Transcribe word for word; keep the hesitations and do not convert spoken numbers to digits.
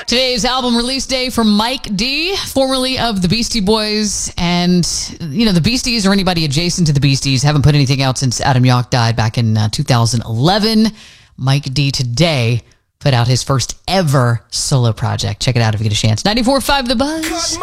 Today's album release day for Mike D, formerly of the Beastie Boys. And, you know, the Beasties or anybody adjacent to the Beasties haven't put anything out since Adam Yauch died back in uh, two thousand eleven. Mike D today put out his first ever solo project. Check it out if you get a chance. ninety-four point five The Buzz.